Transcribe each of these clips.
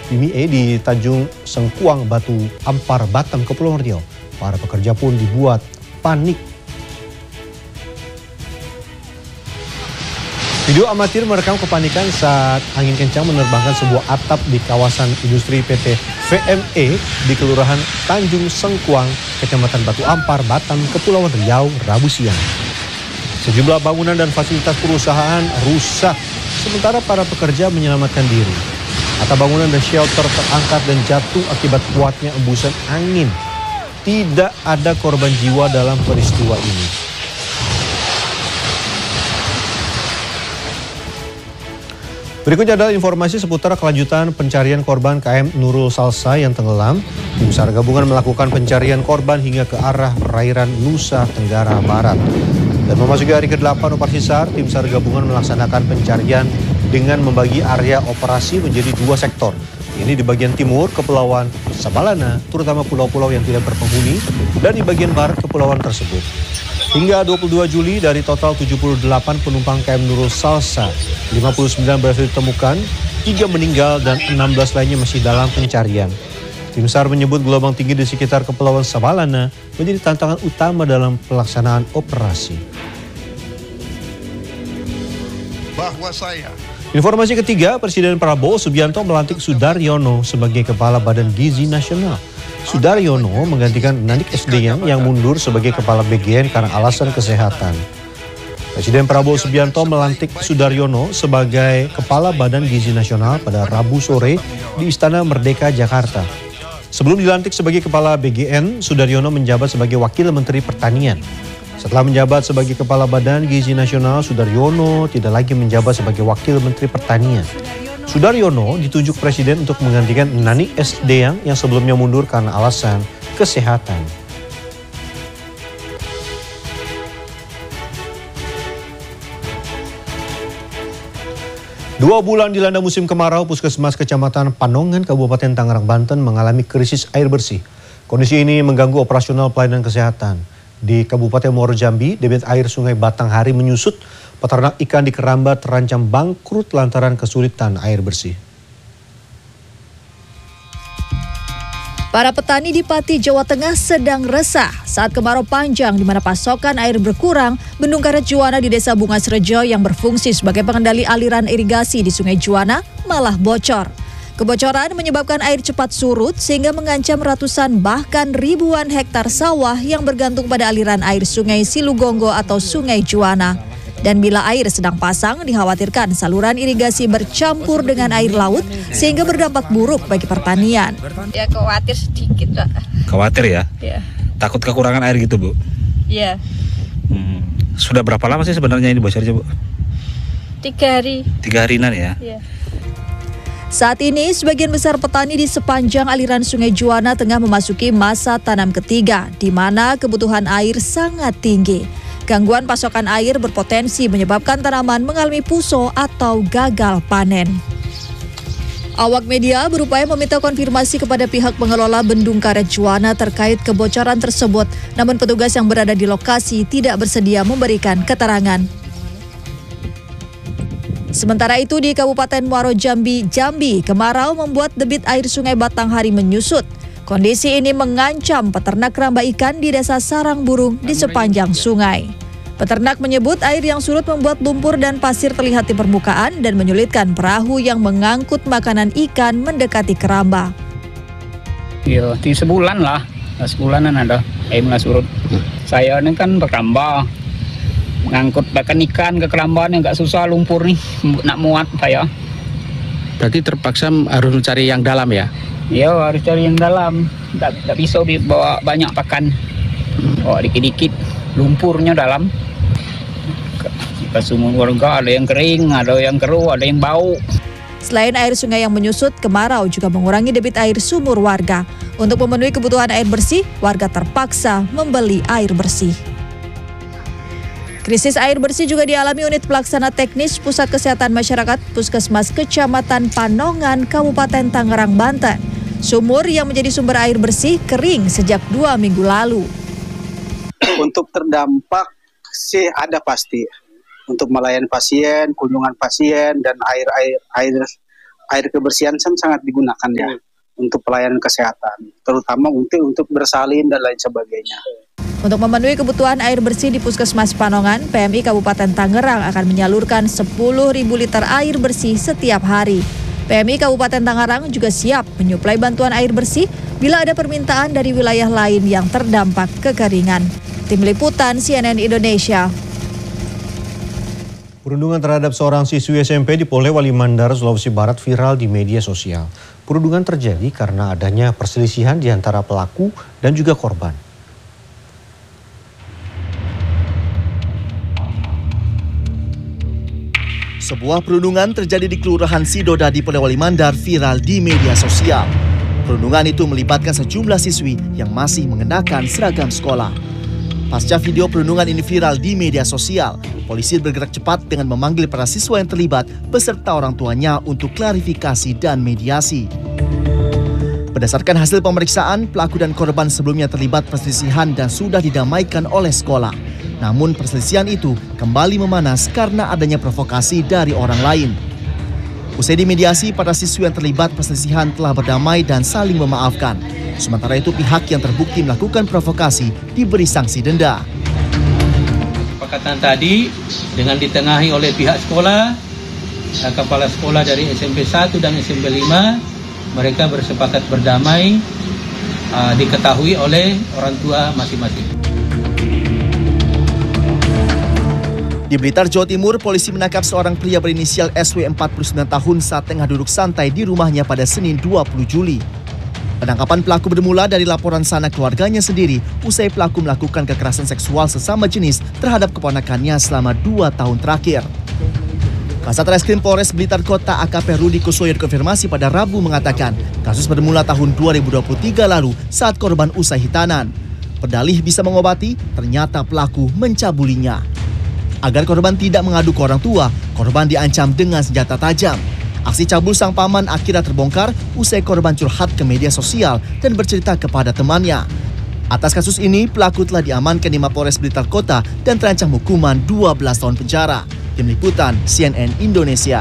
PMIE di Tanjung Sengkuang, Batu Ampar, Batam, Kepulauan Riau. Para pekerja pun dibuat panik. Video amatir merekam kepanikan saat angin kencang menerbangkan sebuah atap di kawasan industri PT VME di Kelurahan Tanjung Sengkuang, Kecamatan Batu Ampar, Batam, Kepulauan Riau, Rabu siang. Sejumlah bangunan dan fasilitas perusahaan rusak, sementara para pekerja menyelamatkan diri. Atap bangunan dan shelter terangkat dan jatuh akibat kuatnya embusan angin. Tidak ada korban jiwa dalam peristiwa ini. Berikutnya adalah informasi seputar kelanjutan pencarian korban KM Nurul Salsa yang tenggelam. Tim SAR gabungan melakukan pencarian korban hingga ke arah perairan Nusa Tenggara Barat. Dan memasuki hari ke-8 operasi SAR, tim SAR gabungan melaksanakan pencarian dengan membagi area operasi menjadi 2 sektor. Ini di bagian timur Kepulauan Sabalana, terutama pulau-pulau yang tidak berpenghuni, dan di bagian barat kepulauan tersebut. Hingga 22 Juli dari total 78 penumpang KM Nurul Salsa, 59 berhasil ditemukan, 3 meninggal dan 16 lainnya masih dalam pencarian. Tim SAR menyebut gelombang tinggi di sekitar Kepulauan Sabalana menjadi tantangan utama dalam pelaksanaan operasi. Informasi ketiga, Presiden Prabowo Subianto melantik Sudaryono sebagai Kepala Badan Gizi Nasional. Sudaryono menggantikan Nanik SD yang mundur sebagai Kepala BGN karena alasan kesehatan. Presiden Prabowo Subianto melantik Sudaryono sebagai Kepala Badan Gizi Nasional pada Rabu sore di Istana Merdeka, Jakarta. Sebelum dilantik sebagai Kepala BGN, Sudaryono menjabat sebagai Wakil Menteri Pertanian. Setelah menjabat sebagai Kepala Badan Gizi Nasional, Sudaryono tidak lagi menjabat sebagai Wakil Menteri Pertanian. Sudaryono ditunjuk Presiden untuk menggantikan Nani SD yang sebelumnya mundur karena alasan kesehatan. Dua bulan dilanda musim kemarau, Puskesmas Kecamatan Panongan, Kabupaten Tangerang, Banten mengalami krisis air bersih. Kondisi ini mengganggu operasional pelayanan kesehatan. Di Kabupaten Muaro Jambi, debit air Sungai Batanghari menyusut. Peternak ikan di Keramba terancam bangkrut lantaran kesulitan air bersih. Para petani di Pati, Jawa Tengah sedang resah saat kemarau panjang di mana pasokan air berkurang. Bendung Karet Juwana di Desa Bungas Rejo yang berfungsi sebagai pengendali aliran irigasi di Sungai Juwana malah bocor. Kebocoran menyebabkan air cepat surut sehingga mengancam ratusan bahkan ribuan hektar sawah yang bergantung pada aliran air Sungai Silugonggo atau Sungai Juwana. Dan bila air sedang pasang, dikhawatirkan saluran irigasi bercampur dengan air laut sehingga berdampak buruk bagi pertanian. Ya khawatir sedikit, Pak. Khawatir ya? Ya. Takut kekurangan air gitu, Bu? Iya. Sudah berapa lama sih sebenarnya ini bocornya, Bu? 3 hari. 3 harian ya? Iya. Saat ini, sebagian besar petani di sepanjang aliran Sungai Juwana tengah memasuki masa tanam ketiga, di mana kebutuhan air sangat tinggi. Gangguan pasokan air berpotensi menyebabkan tanaman mengalami puso atau gagal panen. Awak media berupaya meminta konfirmasi kepada pihak pengelola Bendung Karet Juwana terkait kebocoran tersebut, namun petugas yang berada di lokasi tidak bersedia memberikan keterangan. Sementara itu di Kabupaten Muaro Jambi, kemarau membuat debit air Sungai Batanghari menyusut. Kondisi ini mengancam peternak keramba ikan di Desa Sarangburung di sepanjang sungai. Peternak menyebut air yang surut membuat lumpur dan pasir terlihat di permukaan dan menyulitkan perahu yang mengangkut makanan ikan mendekati keramba. Iya, di sebulan lah. Sebulanan ada air mulai surut. Saya ini kan berkeramba. Mengangkut pakan ikan ke keramba yang nggak susah, lumpur nih. Nak muat saya. Berarti terpaksa harus mencari yang dalam ya? Iya, harus cari yang dalam. Nggak bisa dibawa banyak pakan. Bawa dikit-dikit, lumpurnya dalam. Kita semua warga ada yang kering, ada yang keruh, ada yang bau. Selain air sungai yang menyusut, kemarau juga mengurangi debit air sumur warga. Untuk memenuhi kebutuhan air bersih, warga terpaksa membeli air bersih. Krisis air bersih juga dialami unit pelaksana teknis Pusat Kesehatan Masyarakat Puskesmas Kecamatan Panongan, Kabupaten Tangerang, Banten. Sumur yang menjadi sumber air bersih kering sejak 2 minggu lalu. Untuk terdampak sih ada pasti. Untuk melayani pasien, kunjungan pasien, dan air air kebersihan sangat digunakan ya untuk pelayanan kesehatan, terutama untuk bersalin dan lain sebagainya. Untuk memenuhi kebutuhan air bersih di Puskesmas Panongan, PMI Kabupaten Tangerang akan menyalurkan 10.000 liter air bersih setiap hari. PMI Kabupaten Tangerang juga siap menyuplai bantuan air bersih bila ada permintaan dari wilayah lain yang terdampak kekeringan. Tim Liputan CNN Indonesia. Perundungan terhadap seorang siswi SMP di Polewali Mandar, Sulawesi Barat viral di media sosial. Perundungan terjadi karena adanya perselisihan di antara pelaku dan juga korban. Sebuah perundungan terjadi di Kelurahan Sidoda di Polewali Mandar viral di media sosial. Perundungan itu melibatkan sejumlah siswi yang masih mengenakan seragam sekolah. Pasca video perundungan ini viral di media sosial, polisi bergerak cepat dengan memanggil para siswa yang terlibat beserta orang tuanya untuk klarifikasi dan mediasi. Berdasarkan hasil pemeriksaan, pelaku dan korban sebelumnya terlibat perselisihan dan sudah didamaikan oleh sekolah. Namun perselisihan itu kembali memanas karena adanya provokasi dari orang lain. Usai dimediasi, para siswi yang terlibat perselisihan telah berdamai dan saling memaafkan. Sementara itu pihak yang terbukti melakukan provokasi diberi sanksi denda. Kesepakatan tadi dengan ditengahi oleh pihak sekolah, kepala sekolah dari SMP 1 dan SMP 5, mereka bersepakat berdamai, diketahui oleh orang tua masing-masing. Di Blitar, Jawa Timur, polisi menangkap seorang pria berinisial SW 49 tahun saat tengah duduk santai di rumahnya pada Senin 20 Juli. Penangkapan pelaku bermula dari laporan sanak keluarganya sendiri usai pelaku melakukan kekerasan seksual sesama jenis terhadap keponakannya selama 2 tahun terakhir. Kasat Reskrim Polres Blitar Kota AKP Rudi Kusoyo dikonfirmasi pada Rabu mengatakan kasus bermula tahun 2023 lalu saat korban usai hitanan. Berdalih bisa mengobati, ternyata pelaku mencabulinya. Agar korban tidak mengadu ke orang tua, korban diancam dengan senjata tajam. Aksi cabul sang paman akhirnya terbongkar usai korban curhat ke media sosial dan bercerita kepada temannya. Atas kasus ini, pelaku telah diamankan di Mapolres Blitar Kota dan terancam hukuman 12 tahun penjara. Tim Liputan CNN Indonesia.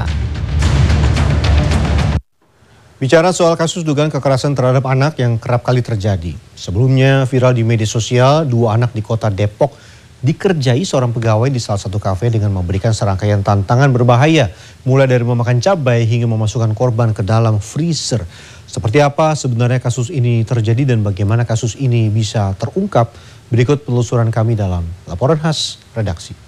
Bicara soal kasus dugaan kekerasan terhadap anak yang kerap kali terjadi. Sebelumnya viral di media sosial, 2 anak di kota Depok dikerjai seorang pegawai di salah satu kafe dengan memberikan serangkaian tantangan berbahaya, mulai dari memakan cabai hingga memasukkan korban ke dalam freezer. Seperti apa sebenarnya kasus ini terjadi dan bagaimana kasus ini bisa terungkap? Berikut penelusuran kami dalam laporan khas redaksi.